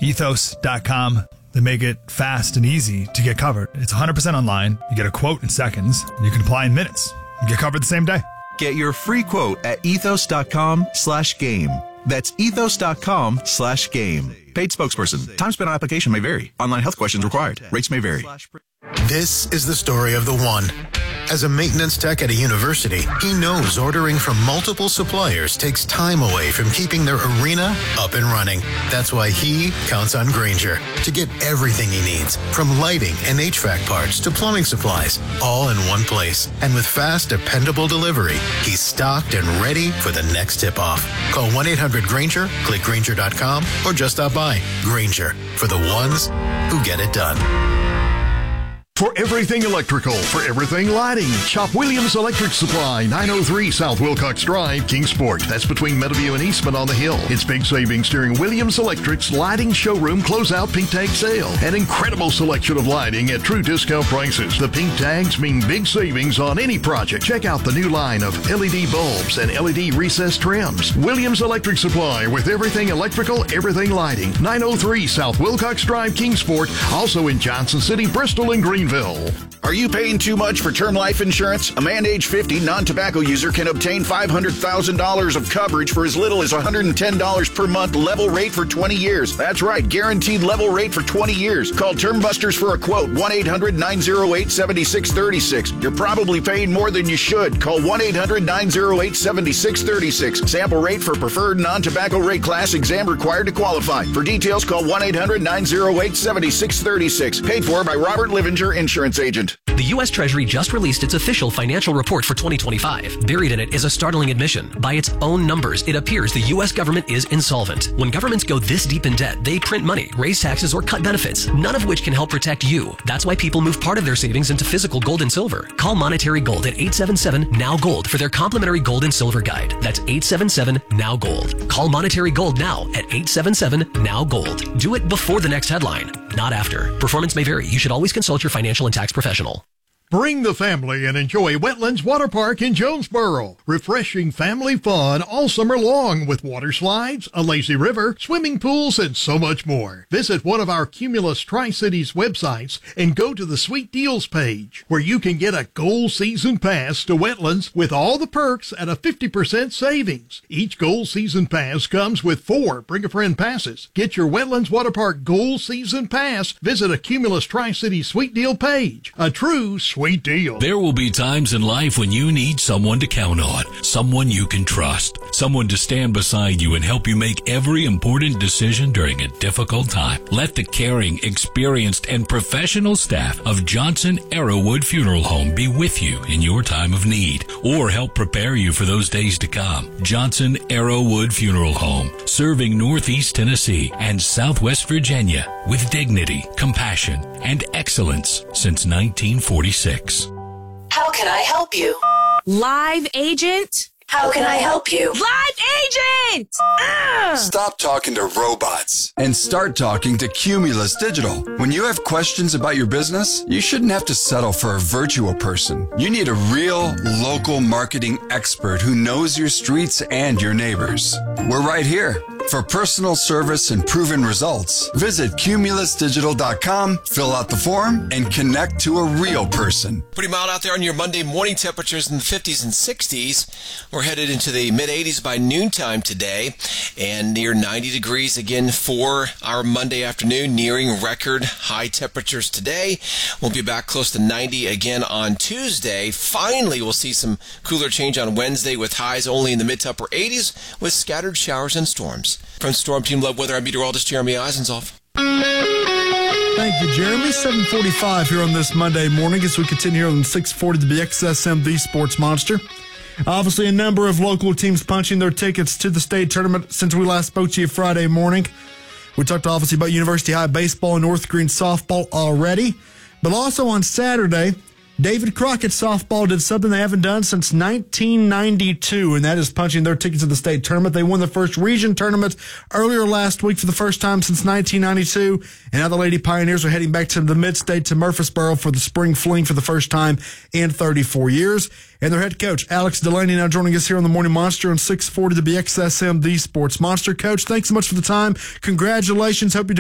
Ethos.com. They make it fast and easy to get covered. It's 100% online. You get a quote in seconds, and you can apply in minutes. You get covered the same day. Get your free quote at ethos.com/game. That's ethos.com/game. Paid spokesperson. Time spent on application may vary. Online health questions required. Rates may vary. This is the story of the one. As a maintenance tech at a university, he knows ordering from multiple suppliers takes time away from keeping their arena up and running. That's why he counts on Grainger to get everything he needs, from lighting and HVAC parts to plumbing supplies, all in one place. And with fast, dependable delivery, he's stocked and ready for the next tip-off. Call 1-800-GRAINGER, click Grainger.com, or just stop by. Grainger, for the ones who get it done. For everything electrical, for everything lighting, shop Williams Electric Supply, 903 South Wilcox Drive, Kingsport. That's between Meadowview and Eastman on the Hill. It's big savings during Williams Electric's lighting showroom closeout pink tag sale. An incredible selection of lighting at true discount prices. The pink tags mean big savings on any project. Check out the new line of LED bulbs and LED recessed trims. Williams Electric Supply with everything electrical, everything lighting. 903 South Wilcox Drive, Kingsport. Also in Johnson City, Bristol, and Greenville. Are you paying too much for term life insurance? A man age 50 non-tobacco user can obtain $500,000 of coverage for as little as $110 per month, level rate for 20 years. That's right, guaranteed level rate for 20 years. Call Term Busters for a quote, 1-800-908-7636. You're probably paying more than you should. Call 1-800-908-7636. Sample rate for preferred non-tobacco rate class, exam required to qualify. For details, call 1-800-908-7636. Paid for by Robert Livinger, insurance agent. The U.S. Treasury just released its official financial report for 2025. Buried in it is a startling admission. By its own numbers, it appears the U.S. government is insolvent. When governments go this deep in debt, they print money, raise taxes, or cut benefits, none of which can help protect you. That's why people move part of their savings into physical gold and silver. Call Monetary Gold at 877-NOW-GOLD for their complimentary gold and silver guide. That's 877-NOW-GOLD. Call Monetary Gold now at 877-NOW-GOLD. Do it before the next headline, not after. Performance may vary. You should always consult your financial and tax professional. Bring the family and enjoy Wetlands Water Park in Jonesboro. Refreshing family fun all summer long with water slides, a lazy river, swimming pools, and so much more. Visit one of our Cumulus Tri-Cities websites and go to the Sweet Deals page, where you can get a Gold Season Pass to Wetlands with all the perks at a 50% savings. Each Gold Season Pass comes with 4 Bring a Friend passes. Get your Wetlands Water Park Gold Season Pass. Visit a Cumulus Tri-Cities Sweet Deal page. A true sweet deal. There will be times in life when you need someone to count on, someone you can trust, someone to stand beside you and help you make every important decision during a difficult time. Let the caring, experienced, and professional staff of Johnson Arrowwood Funeral Home be with you in your time of need or help prepare you for those days to come. Johnson Arrowwood Funeral Home, serving Northeast Tennessee and Southwest Virginia with dignity, compassion, and excellence since 1946. How can I help you? Live agent? How can I help you? Live agent! Stop talking to robots and start talking to Cumulus Digital. When you have questions about your business, you shouldn't have to settle for a virtual person. You need a real local marketing expert who knows your streets and your neighbors. We're right here. For personal service and proven results, visit cumulusdigital.com, fill out the form, and connect to a real person. Pretty mild out there on your Monday morning. Temperatures in the 50s and 60s. We're headed into the mid-80s by noontime today and near 90 degrees again for our Monday afternoon, nearing record high temperatures today. We'll be back close to 90 again on Tuesday. Finally, we'll see some cooler change on Wednesday with highs only in the mid to upper 80s with scattered showers and storms. From Storm Team Love Weather, I'm meteorologist Jeremy Eisenzoff. Thank you, Jeremy. 7:45 here on this Monday morning as we continue on 640 to the XSM, the Sports Monster. Obviously, a number of local teams punching their tickets to the state tournament since we last spoke to you Friday morning. We talked obviously about University High baseball and North Green softball already, but also on Saturday, David Crockett softball did something they haven't done since 1992, and that is punching their tickets to the state tournament. They won the first region tournament earlier last week for the first time since 1992, and now the Lady Pioneers are heading back to the Mid-State to Murfreesboro for the Spring Fling for the first time in 34 years. And their head coach, Alex Delaney, now joining us here on the Morning Monster on 640 to the XSM, the Sports Monster. Coach, thanks so much for the time. Congratulations. Hope you're